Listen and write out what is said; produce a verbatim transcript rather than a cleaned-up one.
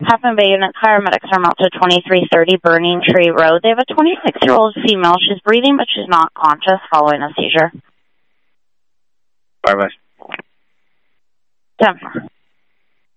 Half Moon Bay units, paramedics are out to twenty-three thirty Burning Tree Road. They have a twenty-six-year-old female. She's breathing, but she's not conscious following a seizure. Bye-bye. ten four.